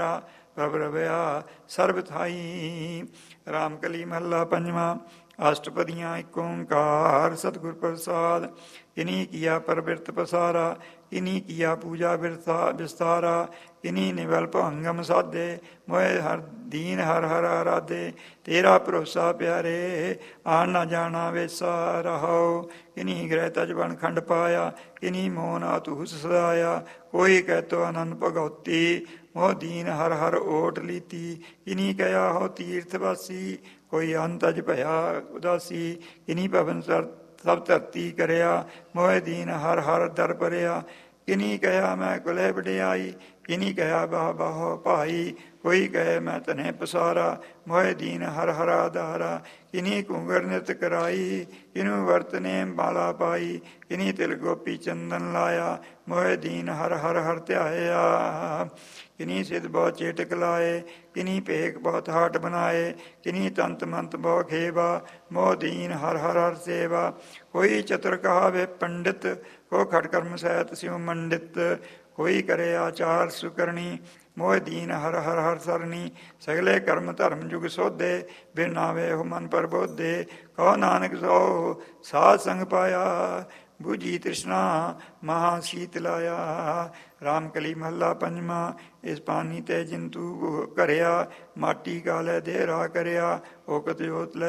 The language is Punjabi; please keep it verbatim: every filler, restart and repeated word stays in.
ਪ੍ਰਭ ਰਵਿਆ ਸਰਬ ਥਾਈ। ਰਾਮ ਕਲੀ ਮਹੱਲਾ ਪੰਜਵਾਂ। ਅਸ਼ਟਪਦੀਆਂ ਇੱਕ ਓਂਕਾਰ ਸਤਿਗੁਰ ਪ੍ਰਸਾਦ। ਇਨੀ ਕੀਆ ਪਰਬਿਰਤ ਪਸਾਰਾ, ਇਨੀ ਕੀਆ ਪੂਜਾ ਬਿਰਥਾ ਵਿਸਤਾਰਾ। ਇਨੀ ਨਿਵਲ ਭੰਗਮ ਸਾਧੇ, ਮੋਏ ਹਰ ਦੀਨ ਹਰ ਹਰ ਆਰਾਧੇ। ਤੇਰਾ ਭਰੋਸਾ ਪਿਆਰੇ, ਆਣ ਨਾ ਜਾਣਾ ਵੇਸਾ ਰਹੋ। ਇਨੀ ਗ੍ਰਹਿ ਤਜ ਬਨ ਖੰਡ ਪਾਇਆ, ਇਨੀ ਮੋਨ ਅਤੂਸ ਸਦਾਇਆ। ਕੋਈ ਕਹਿਤੋ ਆਨੰਦ ਭਗਉਤੀ, ਮੋਹ ਦੀਨ ਹਰ ਹਰ ਓਟ ਲੀਤੀ। ਇਨੀ ਕਹਿਆ ਹੋ ਤੀਰਥ ਵਾਸੀ, ਕੋਈ ਅੰਤ ਅਜ ਭਇਆ ਉਦਾਸੀ। ਇਨੀ ਭਵਨ ਸਰ ਸਭ ਧਰਤੀ ਕਰਿਆ, ਮੋਹਿ ਦੀਨ ਹਰ ਹਰ ਦਰ ਭਰਿਆ। ਕਿਨੀ ਕਹਿਆ ਮੈਂ ਕੁਲੇ ਵਡਿਆਈ, ਕਿਨੀ ਕਹਿਆ ਬਾਹ ਬਾਹੋ ਭਾਈ। ਕੋਈ ਕਹੇ ਮੈਂ ਧਨੇ ਪਸਾਰਾ, ਮੋਹਿ ਦੀਨ ਹਰ ਹਰ ਆਧਾਰਾ। ਕਿਨੀ ਘੂੰਗਰ ਨਿਤ ਕਰਾਈ, ਕਿਨੂ ਵਰਤਨੇ ਮਾਲਾ ਪਾਈ। ਕਿਨੀ ਤਿਲ ਗੋਪੀ ਚੰਦਨ ਲਾਇਆ, ਮੋਹਿ ਦੀਨ ਹਰ ਹਰ ਹਰ ਧਿਆਇਆ। ਕਿਨੀ ਸਿਧ ਬਹੁ ਚੇਟਕ ਲਾਏ, ਕਿਨੀ ਭੇਖ ਬਹੁਤ ਹਾਟ ਬਣਾਏ। ਕਿਨੀ ਤੰਤ ਮੰਤ ਬਹੁ ਖੇਵਾ, ਮੋਹ ਦੀਨ ਹਰ ਹਰ ਹਰ ਸੇਵਾ। ਕੋਈ ਚਤੁਰ ਕਹਾਵੇ ਪੰਡਿਤ, ਕੋ ਖਟ ਕਰਮ ਸਹਿਤ ਸਿਉ ਮੰਡਿਤ। ਕੋਈ ਕਰੇ ਆਚਾਰ ਸੁਕਰਣੀ, ਮੋਹ ਦੀਨ ਹਰ ਹਰ ਹਰ ਸਰਣੀ। ਸਗਲੇ ਕਰਮ ਧਰਮ ਜੁਗ ਸੋਧੇ, ਬਿਨ ਨਾਵੇ ਹੋ ਮਨ ਪ੍ਰਬੋਧੇ। ਕਹੋ ਨਾਨਕ ਸੋ ਸਾਧ ਸੰਗ ਪਾਇਆ, ਬੁਝੀ ਤ੍ਰਿਸ਼ਨਾ ਮਹਾ ਸੀਤ ਲਾਇਆ। ਰਾਮ ਕਲੀ ਮਹੱਲਾ ਪੰਜਵਾਂ। ਇਸ ਪਾਣੀ ਤੇ ਜਿੰਤੂ ਘਰਿਆ, ਮਾਟੀ ਕਾਲੇ ਦੇਰਾ ਕਰਿਆ। ਓਕਤ ਜੋਤ ਲੈ